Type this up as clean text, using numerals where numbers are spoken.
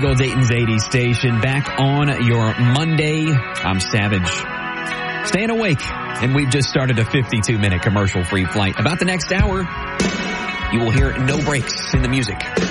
Go Dayton's 80 station, back on your Monday. I'm Savage. Staying awake, and we've just started a 52-minute commercial-free flight. About the next hour, you will hear no breaks in the music.